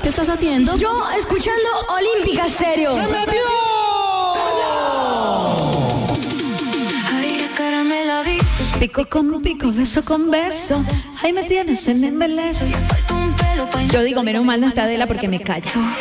¿Qué estás haciendo? Yo escuchando Olímpica Estéreo. ¡Se metió! Pico con pico, beso con beso. Ahí me tienes en embelezo. Yo digo, menos mal no está Adela porque me calla. 11:40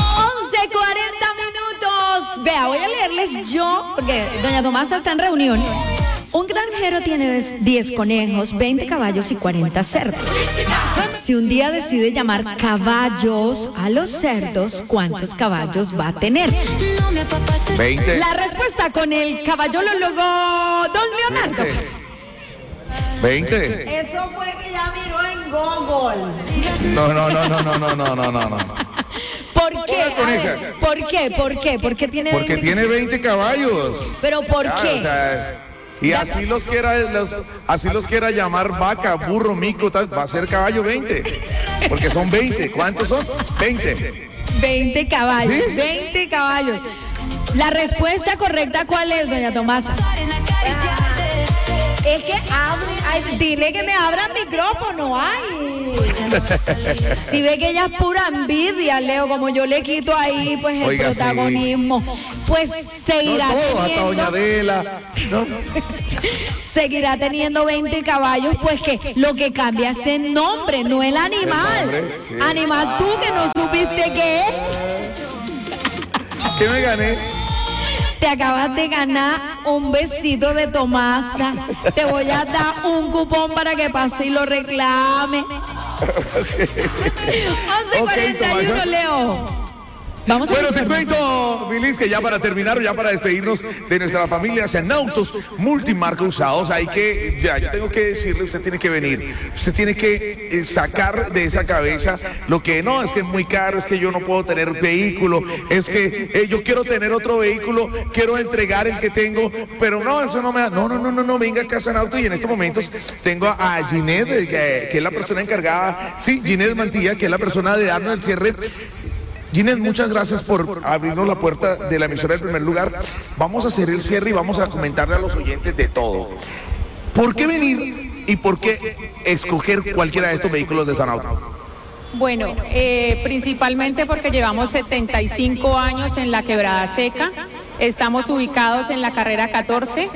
minutos. Vea, voy a leerles yo, porque doña Tomasa está en reunión. Un granjero tiene 10 conejos, 20 caballos y 40 cerdos. Si un día decide llamar caballos a los cerdos, ¿cuántos caballos va a tener? 20. La respuesta con el caballólogo don Leonardo. 20. Eso fue que ya miró en Google. No. ¿Por qué? con A esa. ver, ¿por qué? ¿Por qué? ¿Por qué tiene Porque 20? tiene 20 caballos. ¿Pero por Ya, qué? o sea, y así los quiera llamar vaca, burro, mico, tal, va a ser caballo 20. Porque son 20. ¿Cuántos son? 20. 20 caballos, ¿Sí? 20 caballos. La respuesta correcta, ¿cuál es, doña Tomasa? Es que dile que me abra el micrófono, ay. Si ve que ella es pura envidia, Leo, como yo le quito ahí, pues el Oiga, sí. protagonismo, pues seguirá No, hasta doña teniendo, Adela. No. seguirá teniendo 20 caballos, pues que lo que cambia es el nombre, no el animal. El nombre, sí. Animal tú que no supiste qué es. ¿Qué me gané? Te acabas de ganar un besito de Tomasa. Te voy a dar un cupón para que pase y lo reclame. 11:41, Tomasa. Leo. Vamos a Bueno, la te información. cuento, Bilis, que ya para terminar, ya para despedirnos de nuestra familia Autos multimarca usados, yo tengo que decirle, usted tiene que venir, usted tiene que sacar de esa cabeza lo que no, es que es muy caro, es que yo no puedo tener vehículo, es que yo quiero tener otro vehículo, quiero entregar el que tengo, pero no, eso no me da, no, venga acá a Autos y en estos momentos tengo a Ginette, que es la persona encargada, sí, Ginette Mantilla, que es la persona de darnos el cierre. Ginette, muchas gracias por abrirnos la puerta de la emisora del primer lugar. Vamos a hacer el cierre y vamos a comentarle a los oyentes de todo. ¿Por qué venir y por qué escoger cualquiera de estos vehículos de Sanauto? Bueno, principalmente porque llevamos 75 años en la Quebrada Seca. Estamos ubicados en la carrera 14,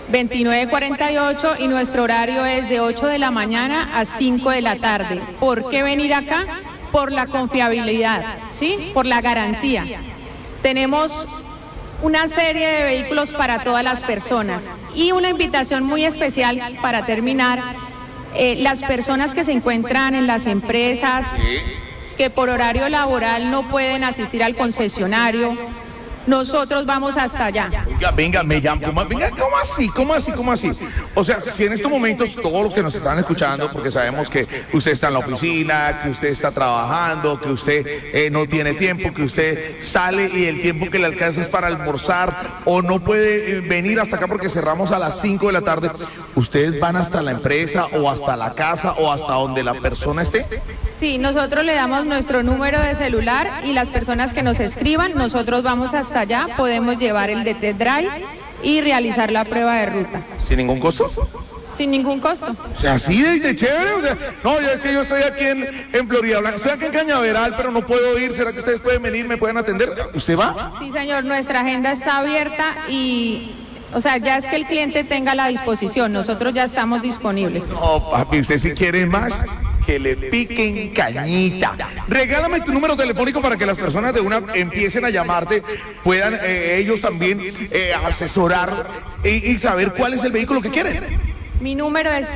2948 y nuestro horario es de 8 de la mañana a 5 de la tarde. ¿Por qué venir acá? Por la confiabilidad, ¿sí? Por la garantía. Tenemos una serie de vehículos para todas las personas y una invitación muy especial para terminar. Las personas que se encuentran en las empresas, que por horario laboral no pueden asistir al concesionario, nosotros vamos hasta allá. Oiga, venga, me llamo. Venga, ¿cómo así? O sea, si en estos momentos todos los que nos están escuchando, porque sabemos que usted está en la oficina, que usted está trabajando, que usted no tiene tiempo, que usted sale y el tiempo que le alcanza es para almorzar o no puede venir hasta acá porque cerramos a las 5 de la tarde, ¿ustedes van hasta la empresa o hasta la casa o hasta donde la persona esté? Sí, nosotros le damos nuestro número de celular y las personas que nos escriban, nosotros vamos hasta allá, podemos llevar el de test drive y realizar la prueba de ruta. ¿Sin ningún costo? Sin ningún costo. O sea, así de chévere, o sea, no, es que yo estoy aquí en Florida Blanca, estoy aquí en Cañaveral, pero no puedo ir, ¿será que ustedes pueden venir, me pueden atender? ¿Usted va? Sí, señor, nuestra agenda está abierta y, o sea, ya es que el cliente tenga la disposición, nosotros ya estamos disponibles. No, papi, usted si quiere más, que le piquen cañita. Regálame tu número telefónico para que las personas de una empiecen a llamarte, puedan ellos también asesorar y saber cuál es el vehículo que quieren. Mi número es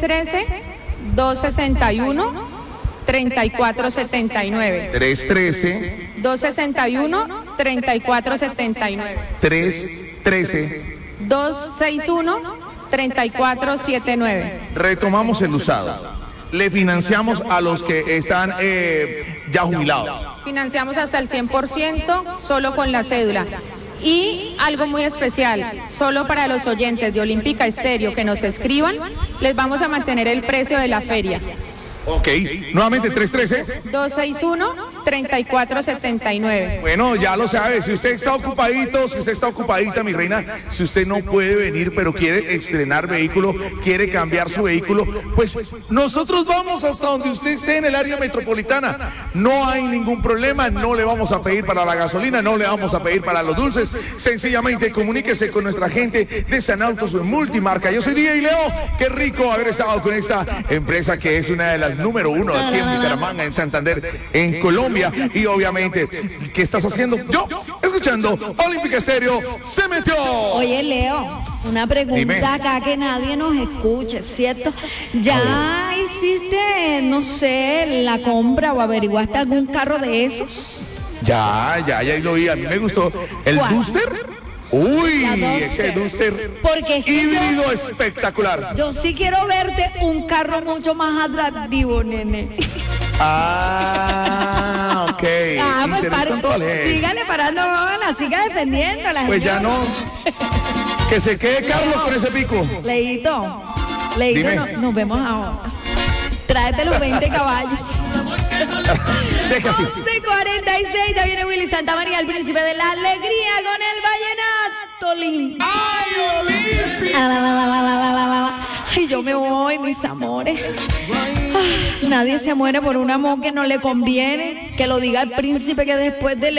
313-261-3479. 261-3479. 261-3479. Retomamos el usado. Le financiamos a los que están ya jubilados. Financiamos hasta el 100%, solo con la cédula. Y algo muy especial, solo para los oyentes de Olímpica Estéreo que nos escriban, les vamos a mantener el precio de la feria. Ok, nuevamente 313. 261 3479. Bueno, ya lo sabe, si usted está ocupadito, si usted está ocupadita, mi reina, si usted no puede venir, pero quiere estrenar vehículo, quiere cambiar su vehículo, pues nosotros vamos hasta donde usted esté en el área metropolitana. No hay ningún problema, no le vamos a pedir para la gasolina, no le vamos a pedir para los dulces. Sencillamente comuníquese con nuestra gente de Sanautos Multimarca. Yo soy DJ Leo, qué rico haber estado con esta empresa que es una de las número 1 aquí en Bucaramanga, en Santander, en Colombia. Y obviamente, ¿qué estás haciendo? Yo, escuchando Olímpica Estéreo, se metió. Oye, Leo, una pregunta. Dime. Acá que nadie nos escuche, ¿cierto? ¿Ya hiciste, no sé, la compra o averiguaste algún carro de esos? Ya lo vi. A mí me gustó el ¿Cuál? Duster. Uy, La Duster. ese Duster Porque es que híbrido espectacular. yo sí quiero verte un carro mucho más atractivo, nene. Ah, ok. Pues Interés controles. sígale parando bola, siga defendiendo a la Pues ya señora. no. Que se quede Carlos con ese pico. Leito, Dime. nos vemos ahora. Tráete los 20 caballos. Deja así. 11:46, ya viene Willy Santamaría, el príncipe de la alegría con el vallenato. ¡Ay, Olimpia! Ay, yo me voy, mis amores. Ay, nadie se muere por un amor que no le conviene. Que lo diga el príncipe que después de